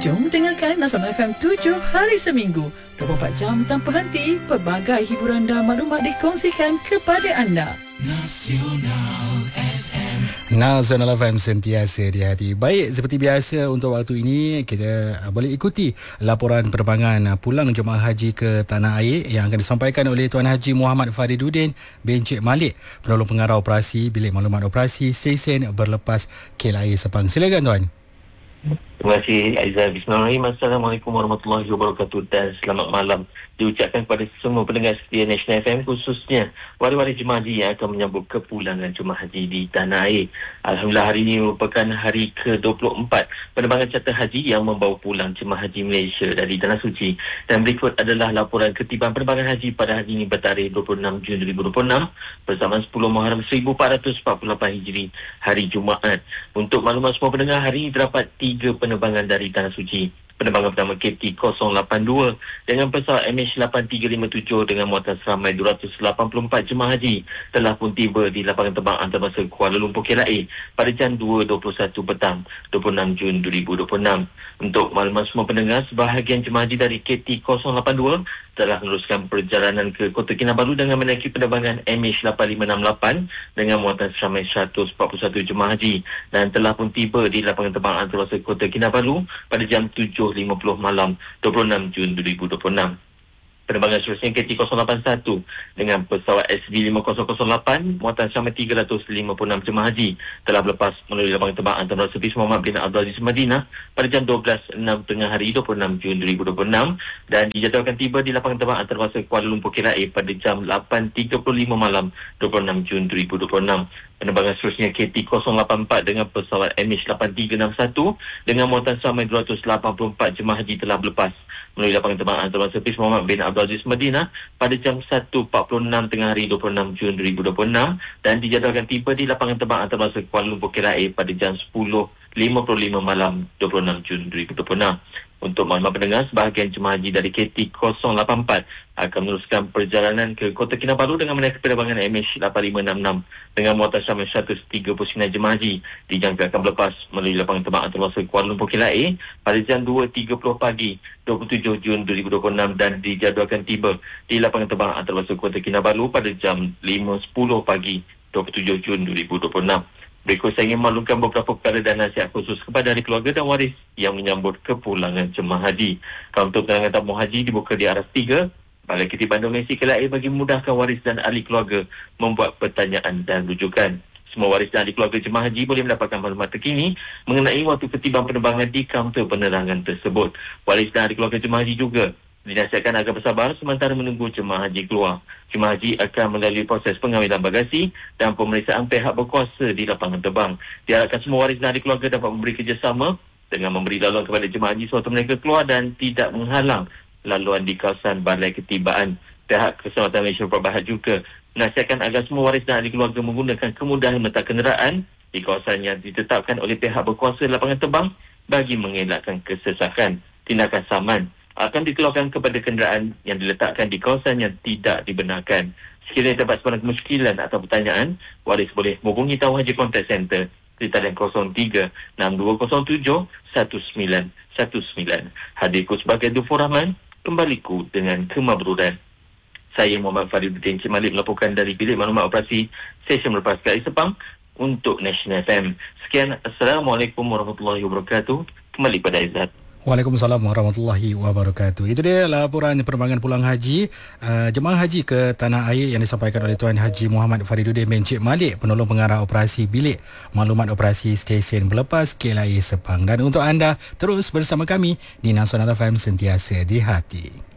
Jom dengarkan Nasional FM 7 hari seminggu, 24 jam tanpa henti. Pelbagai hiburan dan maklumat dikongsikan kepada anda. Nasional FM sentiasa di hati. Baik, seperti biasa untuk waktu ini kita boleh ikuti laporan penerbangan pulang jemaah haji ke Tanah Air yang akan disampaikan oleh Tuan Haji Muhammad Fariduddin bin Cik Malik, penolong pengarah operasi Bilik Maklumat Operasi Stesen Berlepas KLIA Sepang. Silakan Tuan. Terima kasih Aizah. Bismillahirrahmanirrahim. Assalamualaikum warahmatullahi wabarakatuh dan selamat malam diucapkan kepada semua pendengar setia National FM, khususnya waris-waris jemaah haji yang akan menyambut kepulangan jemaah haji di Tanah Air. Alhamdulillah, hari ini merupakan hari ke-24 penerbangan charter haji yang membawa pulang jemaah haji Malaysia dari Tanah Suci. Dan berikut adalah laporan ketibaan penerbangan haji pada hari ini bertarikh 26 Jun 2026 bersamaan 10 Muharram 1448 Hijri, hari Jumaat. Untuk maklumat semua pendengar, hari ini terdapat 3 penerbangan dari Tanah Suci. Penerbangan pertama KT082 dengan pesawat MH8357 dengan muatan seramai 284 jemaah haji telah pun tiba di lapangan terbang antarabangsa Kuala Lumpur KLIA pada jam 2.21 petang 26 Jun 2026. Untuk maklumat semua pendengar, sebahagian jemaah haji dari KT082 telah meneruskan perjalanan ke Kota Kinabalu dengan menaiki penerbangan MH8568 dengan muatan seramai 141 jemaah haji dan telah pun tiba di lapangan terbang antarabangsa Kota Kinabalu pada jam 7.50 malam 26 Jun 2026. Penerbangan seterusnya KT081 dengan pesawat SB5008 muatan seramai 356 jemaah haji telah berlepas melalui lapangan terbang antarabangsa Servis Muhammad bin Abdul Aziz Madinah pada jam 12.06 tengah hari 26 Jun 2026 dan dijadualkan tiba di lapangan terbang antarabangsa Kuala Lumpur KLIA pada jam 8.35 malam 26 Jun 2026. Penerbangan seterusnya KT084 dengan pesawat MH8361 dengan muatan seramai 284 jemaah haji telah berlepas melalui lapangan terbang antarabangsa Servis Muhammad bin Abdul Aziz Madinah pada jam 1.46 tengah hari 26 Jun 2026 dan dijadualkan tiba di lapangan terbang antarabangsa Kuala Lumpur KLIA pada jam 10.55 malam 26 Jun 2026. Untuk maklumat pendengar, sebahagian jemaah haji dari KT084 akan meneruskan perjalanan ke Kota Kinabalu dengan menaiki penerbangan MH8566 dengan muatan seramai 139 jemaah haji dijangka akan berlepas melalui lapangan terbang antarabangsa Kuala Lumpur KLIA pada jam 2.30 pagi 27 Jun 2026 dan dijadualkan tiba di lapangan terbang antarabangsa Kota Kinabalu pada jam 5.10 pagi 27 Jun 2026. Berikut saya ingin maklumkan beberapa perkara dan nasihat khusus kepada ahli keluarga dan waris yang menyambut kepulangan jemaah haji. Kaunter penerangan tamu haji dibuka di arah 3 Balai Ketibaan Domestik KLIA bagi memudahkan waris dan ahli keluarga membuat pertanyaan dan rujukan. Semua waris dan ahli keluarga jemaah haji boleh mendapatkan maklumat terkini mengenai waktu ketibaan penerbangan di kaunter penerangan tersebut. Waris dan ahli keluarga jemaah haji juga dinasihatkan agar bersabar sementara menunggu jemaah haji keluar. Jemaah haji akan melalui proses pengambilan bagasi dan pemeriksaan pihak berkuasa di lapangan terbang. Diharapkan semua waris dan ahli keluarga dapat memberi kerjasama dengan memberi laluan kepada jemaah haji sewaktu mereka keluar dan tidak menghalang laluan di kawasan Balai Ketibaan. Pihak Keselamatan Malaysia Berhad juga menasihatkan agar semua waris dan ahli keluarga menggunakan kemudahan meletak kenderaan di kawasan yang ditetapkan oleh pihak berkuasa lapangan terbang bagi mengelakkan kesesakan. Tindakan saman akan dikeluarkan kepada kenderaan yang diletakkan di kawasan yang tidak dibenarkan. Sekiranya terdapat sebarang kemusykilan atau pertanyaan, waris boleh menghubungi Tawau Haji Contact Center di talian 03-6207-1919. Hadirku sebagai Dufur Rahman, kembaliku dengan kemabruran. Saya Muhammad Fariduddin Cik Malik melaporkan dari Bilik Maklumat Operasi Stesen Berlepas KLIA Sepang untuk National FM. Sekian, Assalamualaikum warahmatullahi wabarakatuh. Kembali pada Izzat. Waalaikumsalam warahmatullahi wabarakatuh. Itu dia laporan penerbangan pulang haji jemaah haji ke Tanah Air yang disampaikan oleh Tuan Haji Muhammad Fariduddin bin Cik Malik, penolong pengarah operasi Bilik Maklumat Operasi Stesen Berlepas KLIA Sepang. Dan untuk anda terus bersama kami di Nasional FM sentiasa di hati.